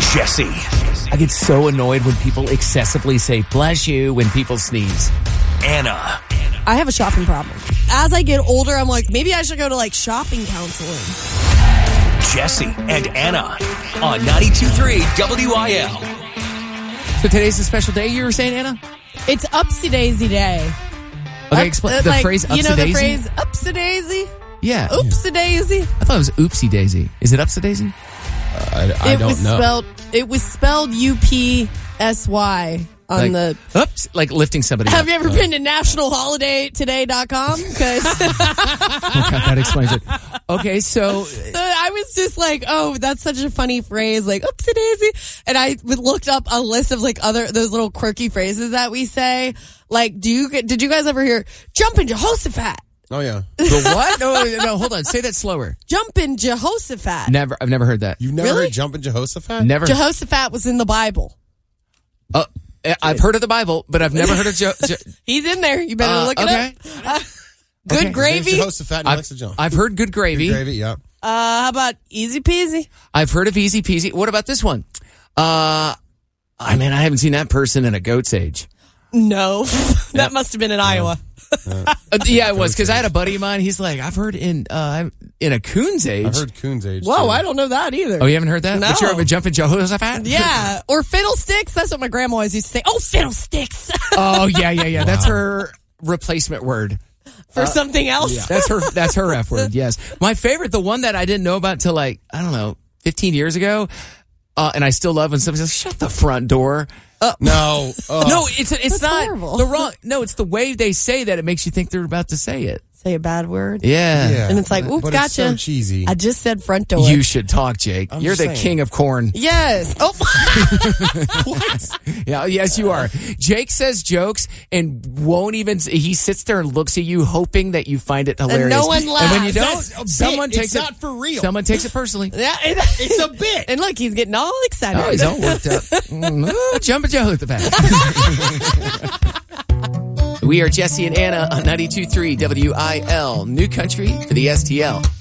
Jesse. I get so annoyed when people excessively say bless you when people sneeze. Anna. I have a shopping problem. As I get older, I'm like, maybe I should go to like shopping counseling. Jesse and Anna on 92.3 WIL. So today's a special day, you were saying, Anna? It's Upsy Daisy Day. Okay, explain the phrase Upsy Daisy. You know the phrase Upsy Daisy? Yeah. Oopsie Daisy. I thought it was Oopsie Daisy. Is it Upsy Daisy? I don't know. It was spelled UPSY on the... Oops, like lifting somebody Have up. you ever been to nationalholidaytoday.com? Because that explains it. Okay, so I was just like, oh, that's such a funny phrase, like oopsie daisy. And I looked up a list of like those little quirky phrases that we say. Like, did you guys ever hear jumping Jehoshaphat? Oh, yeah. The what? No, hold on. Say that slower. Jumping Jehoshaphat. Never. I've never heard that. You've never Really? heard Jumpin' Jehoshaphat? Never. Jehoshaphat was in the Bible. I've heard of the Bible, but I've never heard of He's in there. You better look it okay. up. Good gravy. Jehoshaphat and he likes to jump. I've heard good gravy. Good gravy, yeah. How about easy peasy? I've heard of easy peasy. What about this one? I haven't seen that person in a goat's age. No. That must have been in Iowa. Yeah, it was, because I had a buddy of mine. He's like, I've heard in a coon's age. I've heard coon's age, Whoa, too. I don't know that either. Oh, you haven't heard that? No. But you're a jumping Jehoshaphat? Yeah. Or fiddlesticks. That's what my grandma always used to say. Oh, fiddlesticks. Oh, yeah. Wow. That's her replacement word. For something else? Yeah. That's her F word, yes. My favorite, the one that I didn't know about until 15 years ago, and I still love when somebody says, shut the front door. No. No, it's not horrible. the wrong. No, it's the way they say that. It makes you think they're about to say it. Say a bad word? Yeah. And it's like, oops, but gotcha. It's so cheesy. I just said front door. You should talk, Jake. I'm You're the just saying. king of corn. Yes. Oh. What? Yeah, yes, you are. Jake says jokes and won't even. He sits there and looks at you, hoping that you find it hilarious. no one laughs. And when you don't, That's a bit. someone takes It's it. not for real. Someone takes it personally. Yeah, It's a bit. And look, he's getting all excited. Oh, he's all worked up. Jumping Joe at the back. We are Jesse and Anna on 92.3 WIL, New Country for the STL.